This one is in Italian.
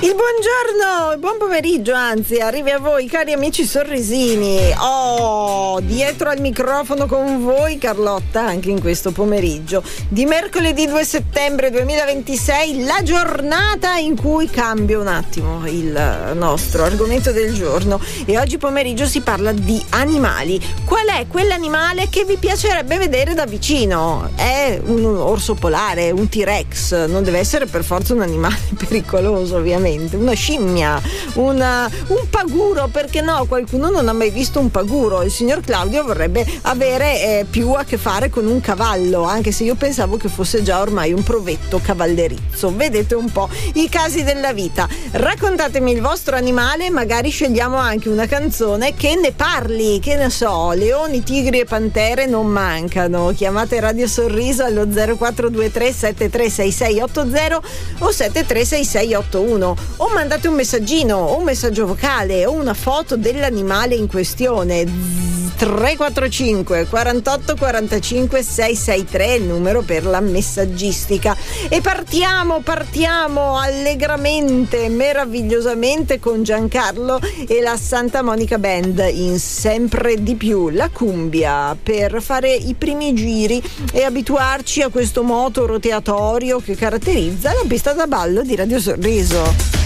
Il buongiorno, buon pomeriggio, anzi, arrivi a voi cari amici sorrisini. Dietro al microfono con voi Carlotta anche in questo pomeriggio di mercoledì 2 settembre 2026, la giornata in cui cambia un attimo il nostro argomento del giorno, e oggi pomeriggio si parla di animali. Qual è quell'animale che vi piacerebbe vedere da vicino? È un orso polare, un T-Rex, non deve essere per forza un animale pericoloso ovviamente, una scimmia, un paguro, perché no? Qualcuno non ha mai visto un paguro. Il signor Claudio vorrebbe avere più a che fare con un cavallo, anche se io pensavo che fosse già ormai un provetto cavallerizzo. Vedete un po' i casi della vita. Raccontatemi il vostro animale, magari scegliamo anche una canzone che ne parli, che ne so, leoni, tigri e pantere non mancano. Chiamate Radio Sorriso allo 0423 736680 o 736681, o mandate un messaggino o un messaggio vocale o una foto dell'animale in questione. 345 48 45 663 il numero per la messaggistica. E partiamo allegramente, meravigliosamente con Giancarlo e la Santa Monica Band in Sempre di più, la cumbia, per fare i primi giri e abituarci a questo moto roteatorio che caratterizza la pista da ballo di Radio Sorriso.